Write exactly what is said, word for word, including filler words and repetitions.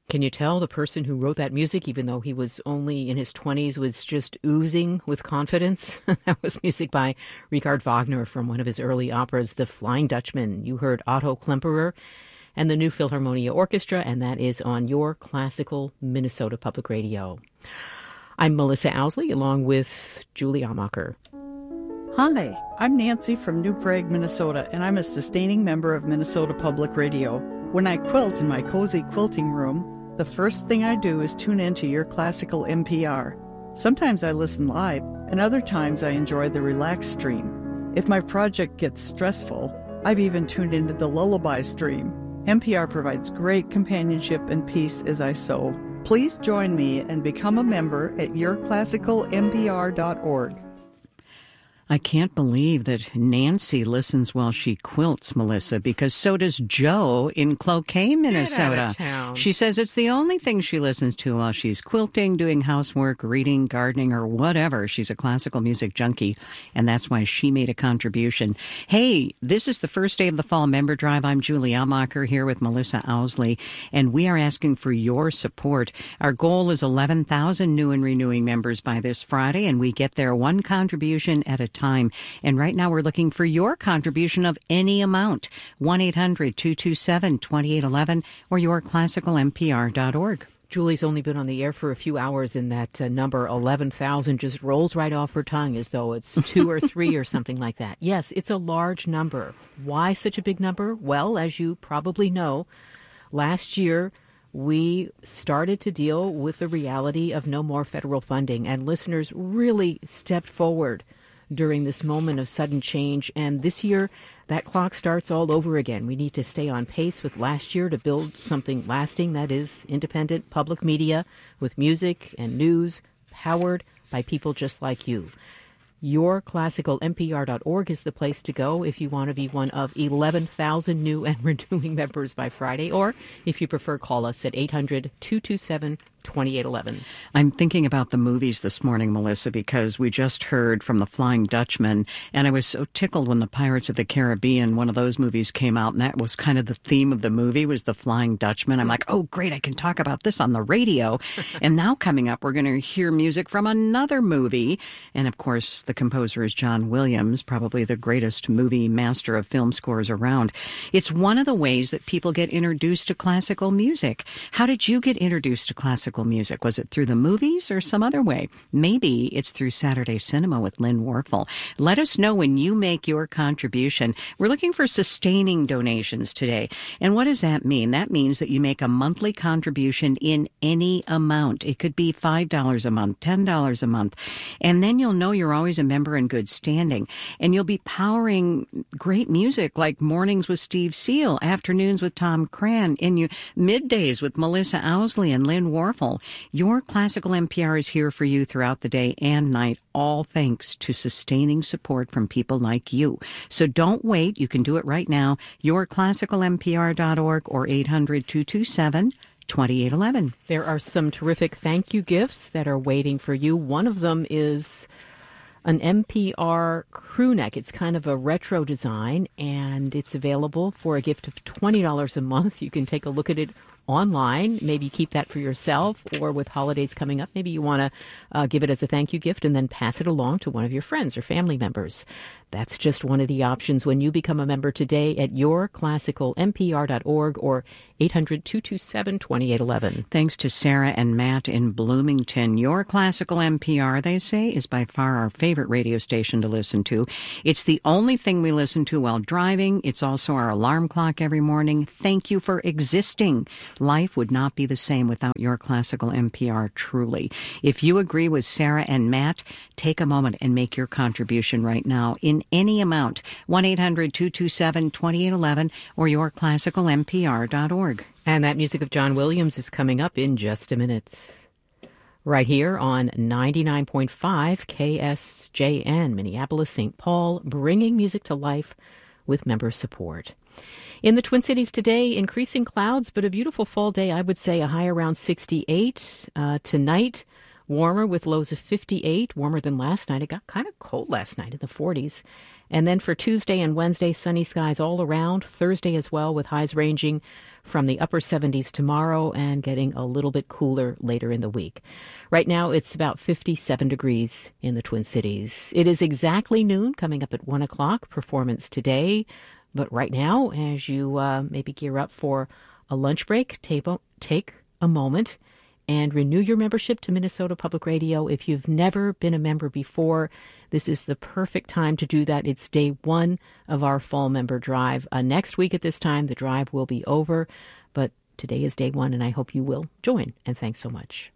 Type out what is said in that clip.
Can you tell the person who wrote that music, even though he was only in his twenties, was just oozing with confidence? That was music by Richard Wagner from one of his early operas, The Flying Dutchman. You heard Otto Klemperer and the New Philharmonia Orchestra, and that is on your classical Minnesota Public Radio. I'm Melissa Owsley, along with Julie Amacher. Hi, I'm Nancy from New Prague, Minnesota, and I'm a sustaining member of Minnesota Public Radio. When I quilt in my cozy quilting room, the first thing I do is tune into your classical N P R. Sometimes I listen live, and other times I enjoy the relaxed stream. If my project gets stressful, I've even tuned into the lullaby stream. N P R provides great companionship and peace as I sew. Please join me and become a member at your classical N P R dot org. I can't believe that Nancy listens while she quilts, Melissa, because so does Joe in Cloquet, Minnesota. Get out of town. She says it's the only thing she listens to while she's quilting, doing housework, reading, gardening, or whatever. She's a classical music junkie, and that's why she made a contribution. Hey, this is the first day of the Fall Member Drive. I'm Julie Amacher here with Melissa Owsley, and we are asking for your support. Our goal is eleven thousand new and renewing members by this Friday, and we get there one contribution at a time. And right now we're looking for your contribution of any amount. one eight hundred two two seven two eight one one or your classical N P R dot org. Julie's only been on the air for a few hours, and that uh, number eleven thousand just rolls right off her tongue as though it's two or three or something like that. Yes, it's a large number. Why such a big number? Well, as you probably know, last year we started to deal with the reality of no more federal funding, and listeners really stepped forward during this moment of sudden change. And this year, that clock starts all over again. We need to stay on pace with last year to build something lasting that is independent public media with music and news powered by people just like you. your classical N P R dot org is the place to go if you want to be one of eleven thousand new and renewing members by Friday, or if you prefer, call us at eight hundred two two seven two eight one one. I'm thinking about the movies this morning, Melissa, because we just heard from The Flying Dutchman, and I was so tickled when the Pirates of the Caribbean, one of those movies came out, and that was kind of the theme of the movie, was The Flying Dutchman. I'm like, oh, great, I can talk about this on the radio. And now coming up, we're going to hear music from another movie, and of course, the composer is John Williams, probably the greatest movie master of film scores around. It's one of the ways that people get introduced to classical music. How did you get introduced to classical music? Was it through the movies or some other way? Maybe it's through Saturday Cinema with Lynn Warfel. Let us know when you make your contribution. We're looking for sustaining donations today. And what does that mean? That means that you make a monthly contribution in any amount. It could be five dollars a month, ten dollars a month. And then you'll know you're always a member in good standing. And you'll be powering great music like Mornings with Steve Seal, Afternoons with Tom Cran, and you middays with Melissa Owsley and Lynn Warfel. Your classical N P R is here for you throughout the day and night, all thanks to sustaining support from people like you. So don't wait. You can do it right now. your classical N P R dot org or eight hundred two two seven two eight one one. There are some terrific thank you gifts that are waiting for you. One of them is an N P R crew neck. It's kind of a retro design, and it's available for a gift of twenty dollars a month. You can take a look at it online. Maybe keep that for yourself, or with holidays coming up, maybe you want to uh, give it as a thank you gift and then pass it along to one of your friends or family members. That's just one of the options when you become a member today at your classical N P R dot org or eight hundred two two seven two eight one one. Thanks to Sarah and Matt in Bloomington. Your classical N P R, they say, is by far our favorite radio station to listen to. It's the only thing we listen to while driving. It's also our alarm clock every morning. Thank you for existing. Life would not be the same without your classical N P R, truly. If you agree with Sarah and Matt, take a moment and make your contribution right now in any amount. one eight hundred two two seven two eight one one or your classical N P R dot org. And that music of John Williams is coming up in just a minute. Right here on ninety-nine point five K S J N, Minneapolis, Saint Paul, bringing music to life with member support. In the Twin Cities today, increasing clouds, but a beautiful fall day. I would say a high around sixty-eight. Uh, tonight, warmer with lows of fifty-eight, warmer than last night. It got kind of cold last night in the forties. And then for Tuesday and Wednesday, sunny skies all around. Thursday as well, with highs ranging from the upper seventies tomorrow and getting a little bit cooler later in the week. Right now, it's about fifty-seven degrees in the Twin Cities. It is exactly noon, coming up at one o'clock, Performance Today. But right now, as you uh, maybe gear up for a lunch break, take, take a moment and renew your membership to Minnesota Public Radio. If you've never been a member before, this is the perfect time to do that. It's day one of our fall member drive. Uh, next week at this time, the drive will be over, but today is day one, and I hope you will join. And thanks so much.